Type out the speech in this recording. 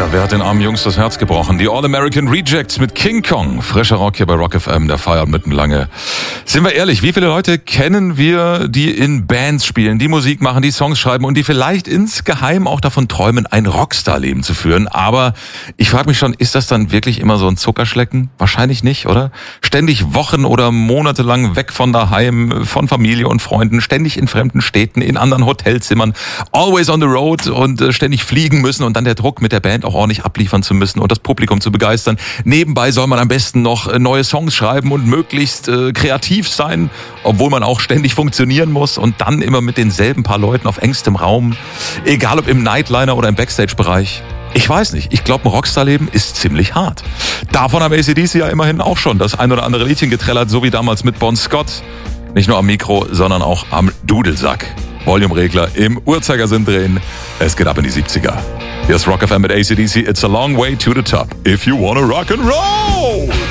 Tja, wer hat den armen Jungs das Herz gebrochen? Die All-American Rejects mit King Kong. Frischer Rock hier bei Rock FM, der feiert mitten lange. Sind wir ehrlich, wie viele Leute kennen wir, die in Bands spielen, die Musik machen, die Songs schreiben und die vielleicht insgeheim auch davon träumen, ein Rockstar-Leben zu führen? Aber ich frage mich schon, ist das dann wirklich immer so ein Zuckerschlecken? Wahrscheinlich nicht, oder? Ständig Wochen oder Monate lang weg von daheim, von Familie und Freunden, ständig in fremden Städten, in anderen Hotelzimmern, always on the road und ständig fliegen müssen und dann der Druck mit der Band auch ordentlich abliefern zu müssen und das Publikum zu begeistern. Nebenbei soll man am besten noch neue Songs schreiben und möglichst kreativ sein, obwohl man auch ständig funktionieren muss und dann immer mit denselben paar Leuten auf engstem Raum, egal ob im Nightliner oder im Backstage-Bereich. Ich weiß nicht, ich glaube, ein Rockstar-Leben ist ziemlich hart. Davon haben AC/DC ja immerhin auch schon das ein oder andere Liedchen getrellert, so wie damals mit Bon Scott. Nicht nur am Mikro, sondern auch am Dudelsack. Volume-Regler im Uhrzeigersinn drehen. Es geht ab in die 70er. Hier ist Rock FM mit AC/DC. It's a long way to the top if you wanna rock and roll!